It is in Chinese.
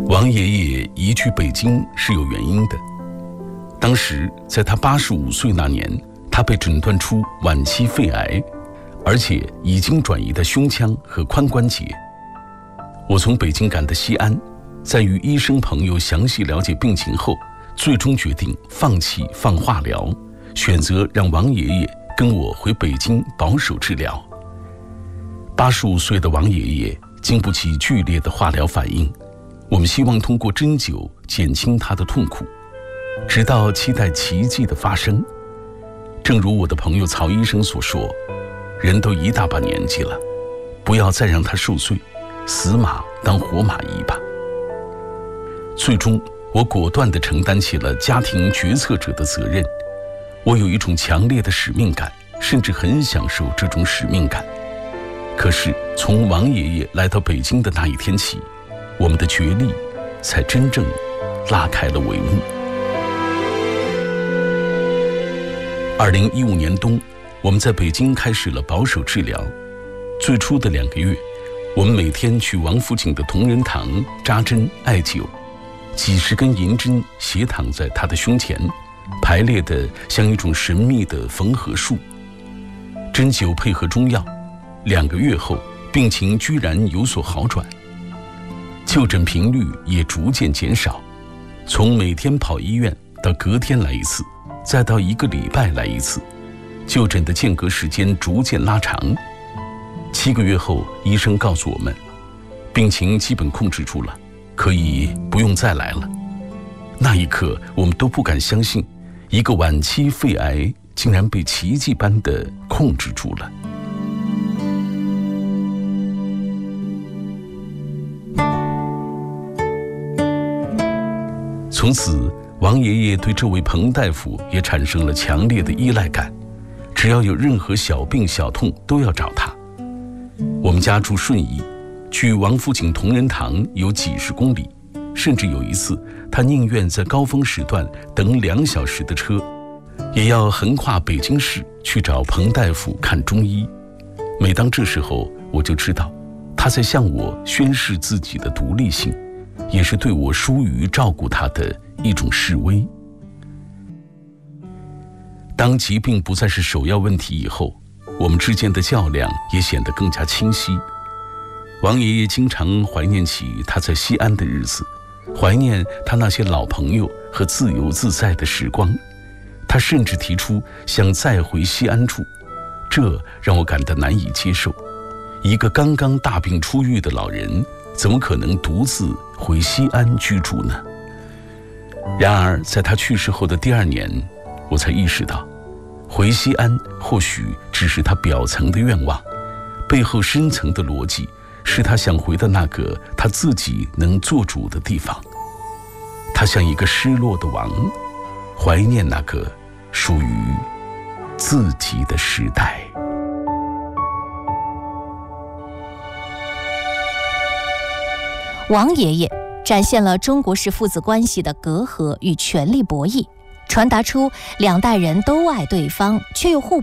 王爷爷移居北京是有原因的。当时在他85岁那年，他被诊断出晚期肺癌，而且已经转移的胸腔和髋关节。我从北京赶到西安，在与医生朋友详细了解病情后，最终决定放弃放化疗，选择让王爷爷跟我回北京保守治疗。85岁的王爷爷经不起剧烈的化疗反应，我们希望通过针灸减轻他的痛苦，直到期待奇迹的发生。正如我的朋友曹医生所说，人都一大把年纪了，不要再让他受罪，死马当活马医吧。最终我果断地承担起了家庭决策者的责任。我有一种强烈的使命感，甚至很享受这种使命感。可是从王爷爷来到北京的那一天起，我们的决力才真正拉开了帷幕。2015年冬，我们在北京开始了保守治疗。最初的2个月，我们每天去王府井的同仁堂扎针艾灸，几十根银针斜躺在他的胸前，排列得像一种神秘的缝合术。针灸配合中药，2个月后，病情居然有所好转，就诊频率也逐渐减少，从每天跑医院到隔天来一次，再到1个礼拜来一次，就诊的间隔时间逐渐拉长。7个月后，医生告诉我们，病情基本控制住了，可以不用再来了。那一刻，我们都不敢相信，一个晚期肺癌竟然被奇迹般地控制住了。从此，王爷爷对这位彭大夫也产生了强烈的依赖感，只要有任何小病小痛都要找他。我们家住顺义，去王府井同仁堂有几十公里，甚至有一次他宁愿在高峰时段等2小时的车，也要横跨北京市去找彭大夫看中医。每当这时候，我就知道他在向我宣示自己的独立性，也是对我疏于照顾他的一种示威。当疾病不再是首要问题以后，我们之间的较量也显得更加清晰。王爷爷经常怀念起他在西安的日子，怀念他那些老朋友和自由自在的时光。他甚至提出想再回西安住，这让我感到难以接受。一个刚刚大病初愈的老人，怎么可能独自回西安居住呢？然而在他去世后的第2年，我才意识到，回西安或许只是他表层的愿望，背后深层的逻辑是他想回到那个他自己能做主的地方。他像一个失落的王，怀念那个属于自己的时代。 王爷爷展现了中国式父子关系的隔阂与权力博弈，传达出2代人都爱对方却又互